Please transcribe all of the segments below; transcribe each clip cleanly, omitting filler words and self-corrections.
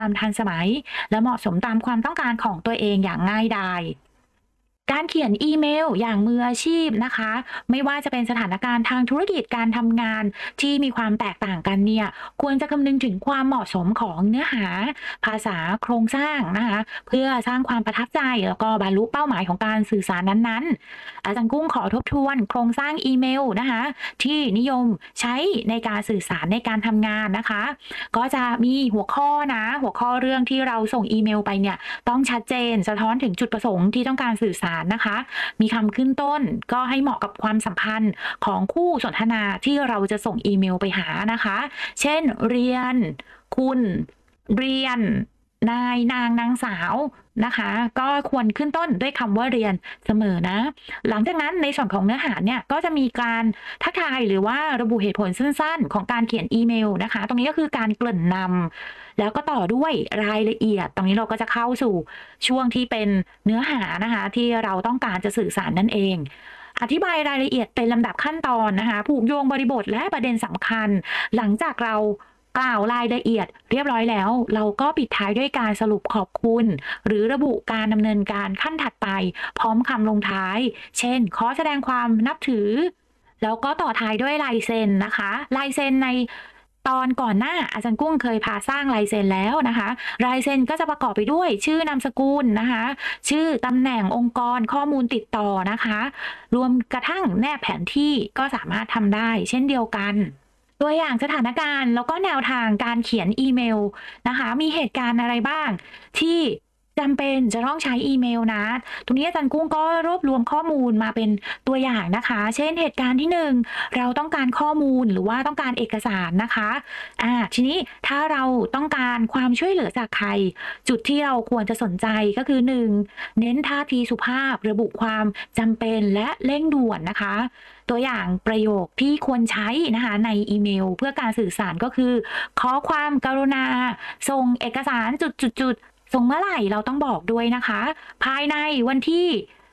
ความทันสมัยและเหมาะสมตามความต้องการของตัวเองอย่างง่ายดายการเขียนอีเมลอย่างมืออาชีพนะคะไม่ว่าจะเป็นสถานการณ์ทางธุรกิจการทำงานที่มีความแตกต่างกันเนี่ยควรจะคำนึงถึงความเหมาะสมของเนื้อหาภาษาโครงสร้างนะคะเพื่อสร้างความประทับใจแล้วก็บรรลุเป้าหมายของการสื่อสารนั้นๆอาจารย์กุ้งขอทบทวนโครงสร้างอีเมลนะคะที่นิยมใช้ในการสื่อสารในการทำงานนะคะก็จะมีหัวข้อนะหัวข้อเรื่องที่เราส่งอีเมลไปเนี่ยต้องชัดเจนสะท้อนถึงจุดประสงค์ที่ต้องการสื่อสารนะคะมีคำขึ้นต้นก็ให้เหมาะกับความสัมพันธ์ของคู่สนทนาที่เราจะส่งอีเมลไปหานะคะเช่นเรียนคุณเรียนนายนางนางสาวนะคะก็ควรขึ้นต้นด้วยคำว่าเรียนเสมอนะหลังจากนั้นในส่วนของเนื้อหาเนี่ยก็จะมีการทักทายหรือว่าระบุเหตุผลสั้นๆของการเขียนอีเมลนะคะตรงนี้ก็คือการเกริ่นนำแล้วก็ต่อด้วยรายละเอียดตรงนี้เราก็จะเข้าสู่ช่วงที่เป็นเนื้อหานะคะที่เราต้องการจะสื่อสารนั่นเองอธิบายรายละเอียดเป็นลำดับขั้นตอนนะคะผูกโยงบริบทและประเด็นสำคัญหลังจากเรากล่าวรายละเอียดเรียบร้อยแล้วเราก็ปิดท้ายด้วยการสรุปขอบคุณหรือระบุการดำเนินการขั้นถัดไปพร้อมคำลงท้ายเช่นขอแสดงความนับถือแล้วก็ต่อท้ายด้วยลายเซ็นนะคะลายเซ็นในตอนก่อนหน้าอาจารย์กุ้งเคยพาสร้างลายเซ็นแล้วนะคะลายเซ็นก็จะประกอบไปด้วยชื่อนามสกุลนะคะชื่อตำแหน่งองค์กรข้อมูลติดต่อนะคะรวมกระทั่งแนบแผนที่ก็สามารถทำได้เช่นเดียวกัน ตัวอย่างสถานการณ์แล้วก็แนวทางการเขียนอีเมลนะคะมีเหตุการณ์อะไรบ้างที่จำเป็นจะต้องใช้อีเมลนะตรงนี้อาจารย์กุ้งก็รวบรวมข้อมูลมาเป็นตัวอย่างนะคะเช่นเหตุการณ์ที่1เราต้องการข้อมูลหรือว่าต้องการเอกสารนะคะทีนี้ถ้าเราต้องการความช่วยเหลือจากใครจุดที่เราควรจะสนใจก็คือ1เน้นท่าทีสุภาพระบุความจำเป็นและเร่งด่วนนะคะ ตัวอย่างประโยคที่ควรใช้นะคะในอีเมลเพื่อการสื่อสารก็คือขอความกรุณาส่งเอกสารจุดๆๆส่งเมื่อไหร่เราต้องบอกด้วยนะคะภายในวันที่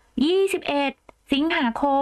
21สิงหาคม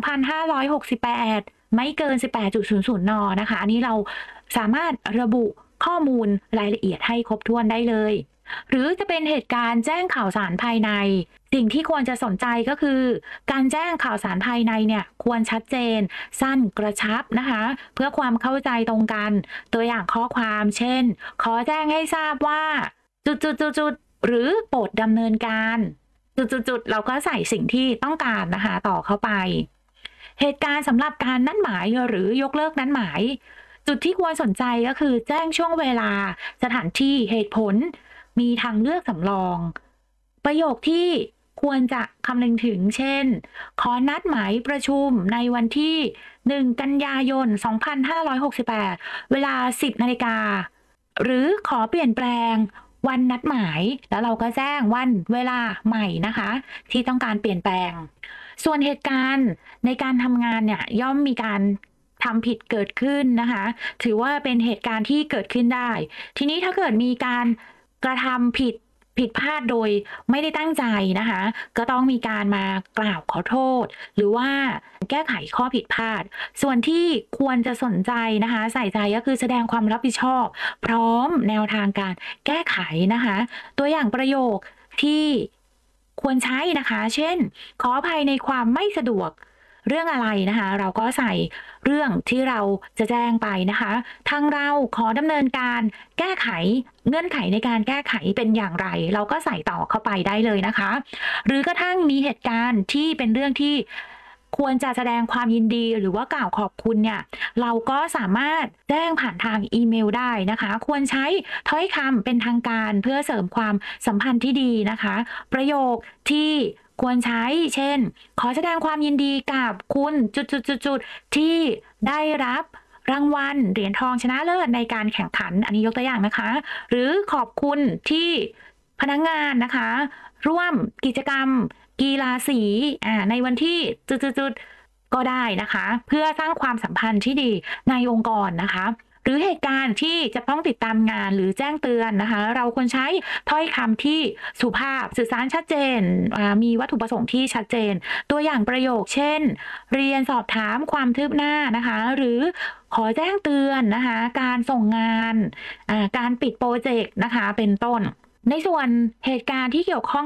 2568ไม่เกิน18.00 นนะคะอันนี้เราสามารถระบุข้อมูลรายละเอียดให้ครบถ้วนได้เลย หรือจะเป็นเหตุการณ์แจ้งข่าวสารภายในสิ่งที่ควรจะสนใจก็คือการแจ้งข่าวสารภายในเนี่ยควรชัดเจนสั้นกระชับนะคะเพื่อความเข้าใจตรงกันตัวอย่างข้อความเช่นขอแจ้งให้ทราบว่าจุดๆๆหรือโปรดดำเนินการจุดๆๆเราก็ใส่สิ่งที่ต้องการนะคะต่อเข้าไปเหตุการณ์สำหรับการนัดหมายหรือยกเลิกนัดหมายจุดที่ควรสนใจก็คือแจ้งช่วงเวลาสถานที่เหตุผล มีทางเลือกสำรองประโยคที่ควรจะคำนึงถึงเช่นขอนัดหมายประชุมในวันที่1กันยายน2568เวลา10นาฬิกาหรือขอเปลี่ยนแปลงวันนัดหมายแล้วเราก็แจ้งวันเวลาใหม่นะคะที่ต้องการเปลี่ยนแปลงส่วนเหตุการณ์ในการทำงานเนี่ยย่อมมีการทำผิดเกิดขึ้นนะคะถือว่าเป็นเหตุการณ์ที่เกิดขึ้นได้ทีนี้ถ้าเกิดมีการกระทำผิดพลาดโดยไม่ได้ตั้งใจนะคะก็ต้องมีการมากล่าวขอโทษหรือว่าแก้ไขข้อผิดพลาดส่วนที่ควรจะสนใจนะคะใส่ใจก็คือแสดงความรับผิดชอบพร้อมแนวทางการแก้ไขนะคะตัวอย่างประโยคที่ควรใช้นะคะเช่นขออภัยในความไม่สะดวกเรื่องอะไรนะคะเราก็ใส่เรื่องที่เราจะแจ้งไปนะคะทางเราขอดำเนินการแก้ไขเงื่อนไขในการแก้ไขเป็นอย่างไรเราก็ใส่ต่อเข้าไปได้เลยนะคะหรือกระทั่งมีเหตุการณ์ที่เป็นเรื่องที่ควรจะแสดงความยินดีหรือว่ากล่าวขอบคุณเนี่ยเราก็สามารถแจ้งผ่านทางอีเมลได้นะคะควรใช้ถ้อยคำเป็นทางการเพื่อเสริมความสัมพันธ์ที่ดีนะคะประโยคที่ควรใช้เช่นขอแสดงความยินดีกับคุณจุดๆๆที่ได้รับรางวัลเหรียญทองชนะเลิศในการแข่งขันอันนี้ยกตัวอย่างนะคะหรือขอบคุณที่พนักงานนะคะร่วมกิจกรรมกีฬาสีในวันที่จุดๆๆก็ได้นะคะเพื่อสร้างความสัมพันธ์ที่ดีในองค์กรนะคะหรือเหตุการณ์ที่จะต้องติดตามงานหรือแจ้งเตือนนะคะเราควรใช้ถ้อยคำที่สุภาพสื่อสารชัดเจนมีวัตถุประสงค์ที่ชัดเจนตัวอย่างประโยคเช่นเรียนสอบถามความคืบหน้านะคะหรือขอแจ้งเตือนนะคะการส่งงานการปิดโปรเจกต์นะคะเป็นต้นในส่วนเหตุการณ์ที่เกี่ยวข้อง